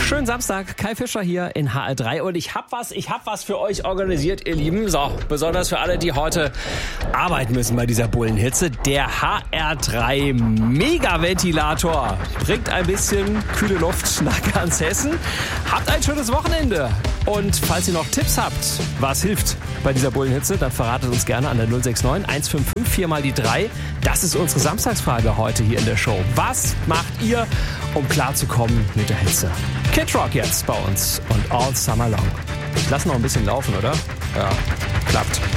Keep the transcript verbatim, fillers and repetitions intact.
Schönen Samstag, Kai Fischer hier in H R drei und ich hab was, ich hab was für euch organisiert, ihr Lieben. So, besonders für alle, die heute arbeiten müssen bei dieser Bullenhitze. Der H R drei Megaventilator bringt ein bisschen kühle Luft nach ganz Hessen. Habt ein schönes Wochenende. Und falls ihr noch Tipps habt, was hilft bei dieser Bullenhitze, dann verratet uns gerne an der null sechs neun eins fünf fünf vier mal die drei. Das ist unsere Samstagsfrage heute hier in der Show. Was macht ihr, um klarzukommen mit der Hitze? Kid Rock jetzt bei uns und All Summer Long. Ich lasse noch ein bisschen laufen, oder? Ja, klappt.